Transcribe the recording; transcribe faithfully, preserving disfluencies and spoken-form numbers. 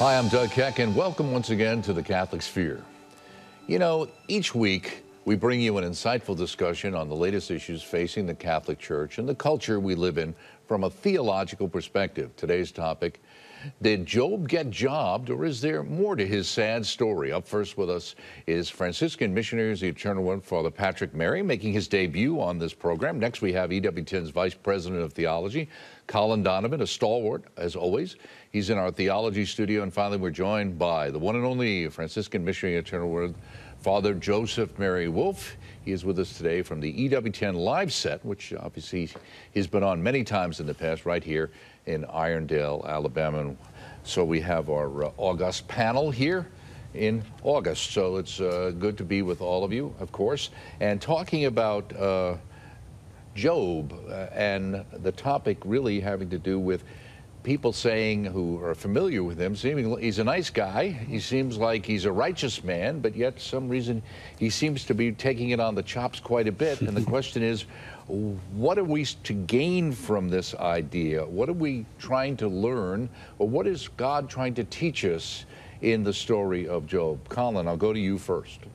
Hi, I'm Doug Keck, and welcome once again to the Catholic Sphere. You know, each week we bring you an insightful discussion on the latest issues facing the Catholic Church and the culture we live in from a theological perspective. Today's topic: did Job get jobbed, or is there more to his sad story? Up first with us is Franciscan Missionaries of the Eternal Word, Father Patrick Mary, making his debut on this program. Next, we have E W ten's Vice President of Theology, Colin Donovan, a stalwart, as always. He's in our theology studio. And finally, we're joined by the one and only Franciscan Missionary of the Eternal Word, Father Joseph Mary Wolfe. He is with us today from the E W ten live set, which obviously he's been on many times in the past, right here in Irondale, Alabama. So we have our uh, August panel here in August. So it's uh, good to be with all of you, of course, and talking about uh, Job uh, and the topic really having to do with people saying, who are familiar with him, seeming he's a nice guy. He seems like he's a righteous man, but yet some reason he seems to be taking it on the chops quite a bit. And the question is, what are we to gain from this idea? What are we trying to learn? Or what is God trying to teach us in the story of Job? Colin, I'll go to you first.